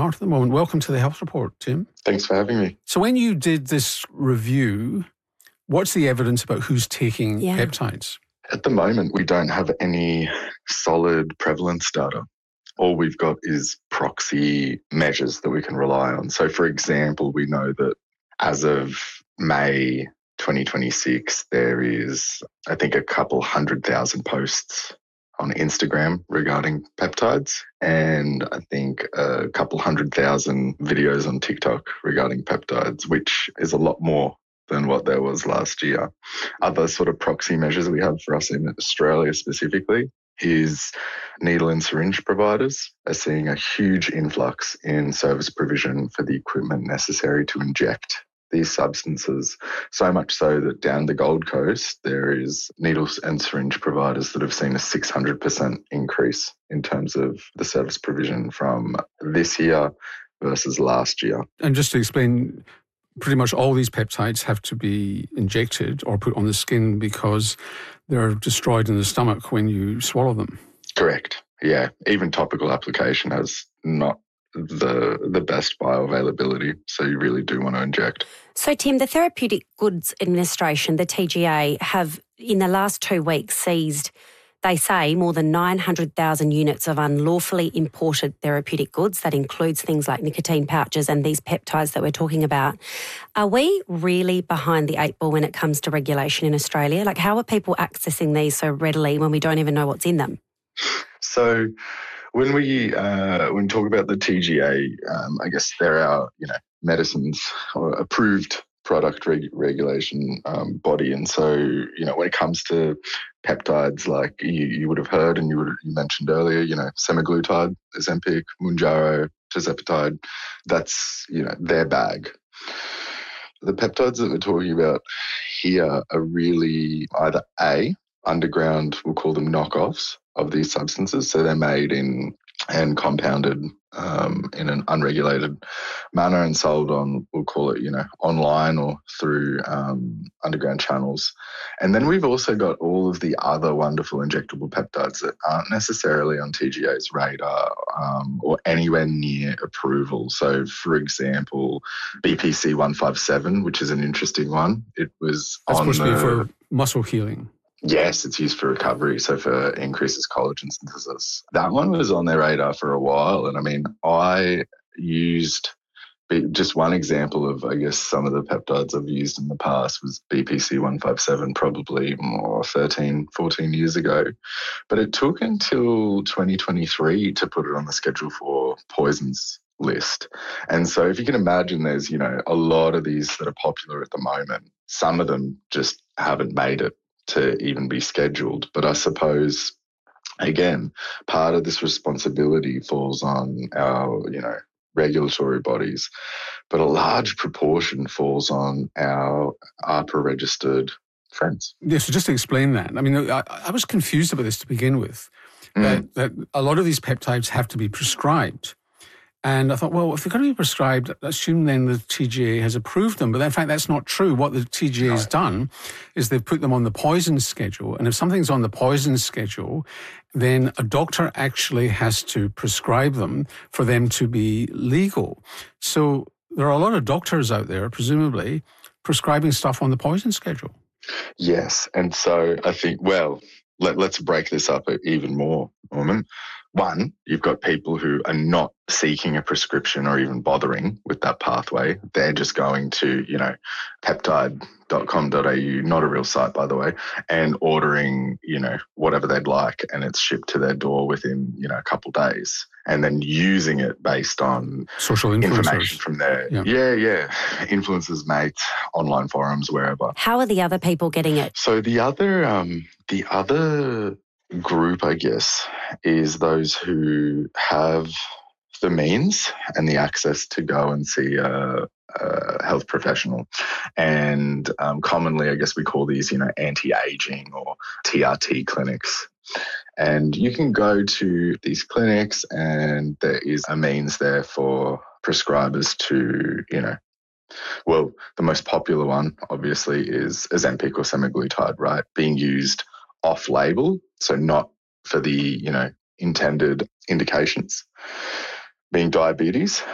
heart at the moment. Welcome to the Health Report, Tim. Thanks for having me. So when you did this review, what's the evidence about who's taking peptides? At the moment, we don't have any solid prevalence data. All we've got is proxy measures that we can rely on. So, for example, we know that as of May 2026, there is, I think, a couple 100,000 posts on Instagram regarding peptides, and I think a couple 100,000 videos on TikTok regarding peptides, which is a lot more than what there was last year. Other sort of proxy measures we have for us in Australia specifically is needle and syringe providers are seeing a huge influx in service provision for the equipment necessary to inject these substances, so much so that down the Gold Coast there is needles and syringe providers that have seen a 600% increase in terms of the service provision from this year versus last year. And just to explain, pretty much all these peptides have to be injected or put on the skin because they're destroyed in the stomach when you swallow them. Correct. Yeah. Even topical application has not the best bioavailability, so you really do want to inject. So, Tim, the Therapeutic Goods Administration, the TGA, have in the last 2 weeks seized, they say, more than 900,000 units of unlawfully imported therapeutic goods. That includes things like nicotine pouches and these peptides that we're talking about. Are we really behind the 8 ball when it comes to regulation in Australia? Like, how are people accessing these so readily when we don't even know what's in them? So when we talk about the TGA, I guess they're our medicines or approved product regulation body, and so when it comes to peptides, like you would have heard and you mentioned earlier, semaglutide, Ozempic, Mounjaro, tirzepatide, that's their bag. The peptides that we're talking about here are really either underground, we'll call them knockoffs of these substances, so they're made in and compounded in an unregulated manner and sold on, we'll call it, online or through underground channels. And then we've also got all of the other wonderful injectable peptides that aren't necessarily on TGA's radar or anywhere near approval. So, for example, BPC 157, which is an interesting one. That's supposed to be for muscle healing. Yes, it's used for recovery, so for increases collagen synthesis. That one was on their radar for a while, and I mean, I used just one example of, I guess, some of the peptides I've used in the past was BPC 157, probably 13, 14 years ago. But it took until 2023 to put it on the Schedule 4 poisons list. And so if you can imagine, there's, a lot of these that are popular at the moment. Some of them just haven't made it to even be scheduled. But I suppose, again, part of this responsibility falls on our, regulatory bodies, but a large proportion falls on our AHPRA-registered friends. Yeah, so just to explain that, I mean, I was confused about this to begin with, that a lot of these peptides have to be prescribed. And I thought, well, if they're going to be prescribed, assume then the TGA has approved them. But in fact, that's not true. What the TGA has done is they've put them on the poison schedule. And if something's on the poison schedule, then a doctor actually has to prescribe them for them to be legal. So there are a lot of doctors out there, presumably, prescribing stuff on the poison schedule. Yes. And so I think, let's break this up even more, Norman. One, you've got people who are not seeking a prescription or even bothering with that pathway. They're just going to, peptide.com.au, not a real site, by the way, and ordering, whatever they'd like, and it's shipped to their door within, a couple days, and then using it based on social information from their, influencers, mates, online forums, wherever. How are the other people getting it? So the other group, I guess, is those who have the means and the access to go and see a health professional. And commonly, I guess we call these, anti-aging or TRT clinics. And you can go to these clinics and there is a means there for prescribers to, the most popular one, obviously, is Ozempic or semaglutide, right? Being used off-label, so not for the, intended indications, being diabetes